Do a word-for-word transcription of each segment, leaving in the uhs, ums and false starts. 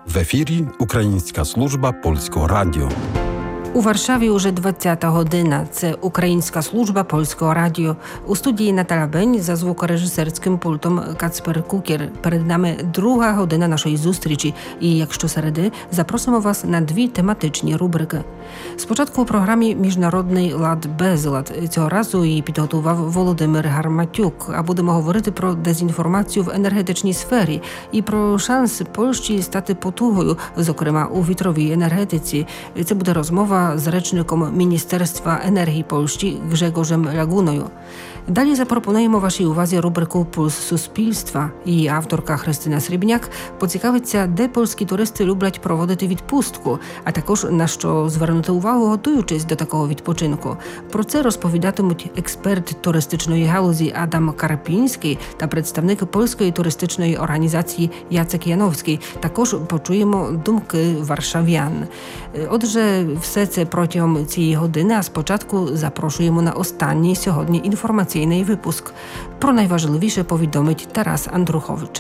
В ефірі Українська служба Польського радіо. У Варшаві уже двадцята година. Це Українська служба Польського радіо. У студії Наталя Бень, за звукорежисерським пультом Кацпер Кукер. Перед нами друга година нашої зустрічі. І, як щосереди, запросимо вас на дві тематичні рубрики. Спочатку у програмі «Міжнародний лад-безлад». Цього разу її підготував Володимир Гарматюк. А будемо говорити про дезінформацію в енергетичній сфері і про шанс Польщі стати потугою, зокрема у вітровій енергетиці. Це буде розмова з речником Міністерства енергії Польщі Grzegorzem Lagunою. Далі запропонуємо вашій увазі рубрику «Пульс суспільства». Її авторка Христина Срібняк поцікавиться, де польські туристи люблять проводити відпустку, а також на що звернути увагу, готуючись до такого відпочинку. Про це розповідатимуть експерт туристичної галузі Адам Карпінський та представник польської туристичної організації Jacek Janowski. Також почуємо думки варшав'ян. Отже, все це протягом цієї години, а спочатку запрошуємо на останній сьогодні інформаційний випуск. Про найважливіше повідомить Тарас Андрухович.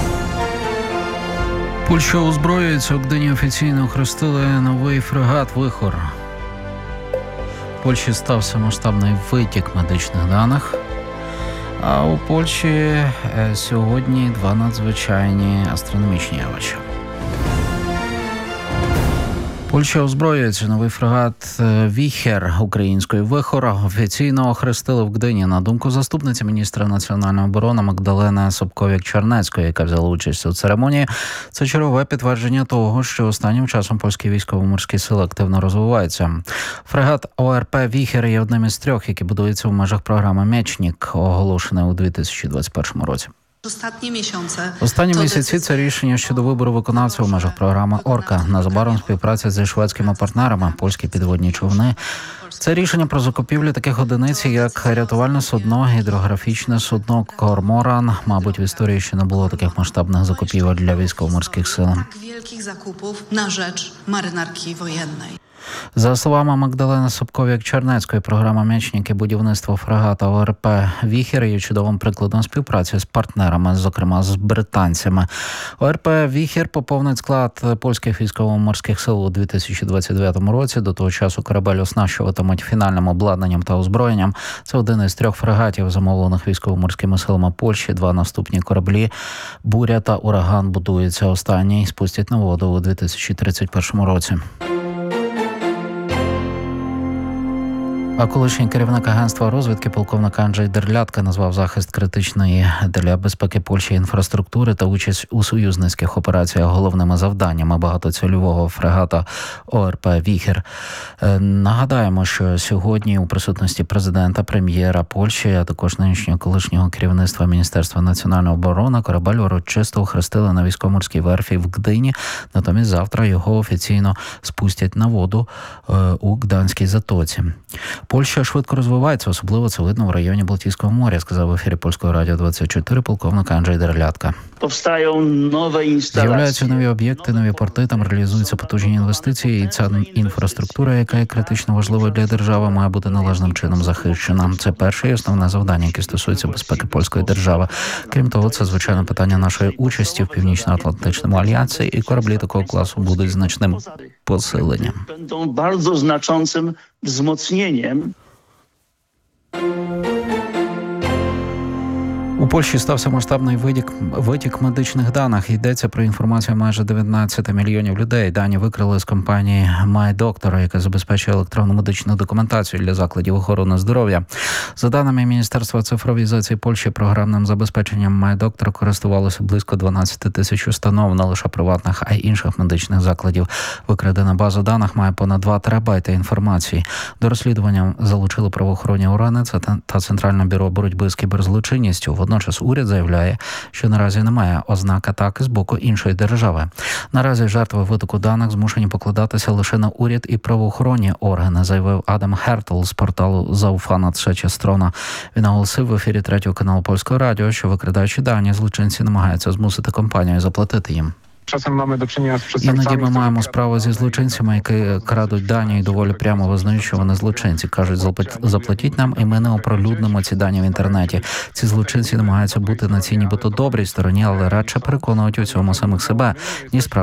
Польща озброюється. У Гдині офіційно охрестили новий фрегат «Вихор». В Польщі стався масштабний витік медичних даних. А у Польщі сьогодні два надзвичайні астрономічні явища. Польща озброюється. Новий фрегат «Віхер» української «Вихор» офіційно охрестили в Гдині. На думку заступниці міністра національної оборони Магдалени Собковік-Чернецької, яка взяла участь у церемонії, це чергове підтвердження того, що останнім часом польські військово-морські сили активно розвиваються. Фрегат ОРП «Віхер» є одним із трьох, які будуються в межах програми «Мечнік», оголошеної у дві тисячі двадцять першому році. Останні місяці це рішення щодо вибору виконавця у межах програми «Орка». Незабаром співпраця зі шведськими партнерами, польські підводні човни. Це рішення про закупівлю таких одиниць, як рятувальне судно, гідрографічне судно «Корморан». Мабуть, в історії ще не було таких масштабних закупівель для військово-морських сил. Великих закупів на rzecz маринарки воєнної. За словами Магдалени Собковік-Чернецької, програма «Мечнік» і будівництво фрегата ОРП «Віхер» є чудовим прикладом співпраці з партнерами, зокрема з британцями. ОРП «Віхер» поповнить склад польських військово-морських сил у дві тисячі двадцять дев'ятому році. До того часу корабель оснащуватимуть фінальним обладнанням та озброєнням. Це один із трьох фрегатів, замовлених військово-морськими силами Польщі. Два наступні кораблі «Буря» та «Ураган» будуються. Останній спустять на воду у дві тисячі тридцять першому році. А колишній керівник агентства розвідки полковник Анджей Дерлятка назвав захист критичної для безпеки Польщі інфраструктури та участь у союзницьких операціях головними завданнями багатоцільового фрегата ОРП «Віхер». Нагадаємо, що сьогодні у присутності президента, прем'єра Польщі, а також нинішнього колишнього керівництва Міністерства національної оборони корабель урочисто охрестили на військово-морській верфі в Гдині. Натомість завтра його офіційно спустять на воду у Гданській затоці. Польща швидко розвивається, особливо це видно в районі Балтійського моря, сказав в ефірі Польського радіо двадцять чотири полковник Анджей Дерлятка. З'являються нові об'єкти, нові порти, там реалізуються потужні інвестиції, і ця інфраструктура, яка є критично важливою для держави, має бути належним чином захищена. Це перше і основне завдання, яке стосується безпеки польської держави. Крім того, це звичайно питання нашої участі в Північно-Атлантичному альянсі, і кораблі такого класу будуть значним посиленням. Będą bardzo znaczącym wzmocnieniem. У Польщі стався масштабний витік, витік медичних даних. Йдеться про інформацію майже дев'ятнадцять мільйонів людей. Дані викрили з компанії MyDoctor, яка забезпечує електронну медичну документацію для закладів охорони здоров'я. За даними Міністерства цифровізації Польщі, програмним забезпеченням MyDoctor користувалося близько дванадцять тисяч установ, не лише приватних, а й інших медичних закладів. Викрадена база даних має понад два терабайти інформації. До розслідування залучили правоохоронні органи та Центральне бюро боротьби з кіберзлочинністю. Водночас уряд заявляє, що наразі немає ознак атаки з боку іншої держави. Наразі жертви витоку даних змушені покладатися лише на уряд і правоохоронні органи, заявив Адам Хертл з порталу «Заufana Trzecia Strona». Він оголосив в ефірі третього каналу Польського радіо, що викрадаючи дані, злочинці намагаються змусити компанію заплатити їм. Czasem mamy do czynienia z przestępcami. Іноді ми маємо справу зі злочинцями, які крадуть дані і доволі прямо визнають, що вони злочинці. Кажуть, заплатіть нам, і ми не оприлюднимо ці дані в інтернеті. Ці злочинці намагаються бути на цій нібито добрій стороні, але радше переконують у цьому самих себе, ніж справді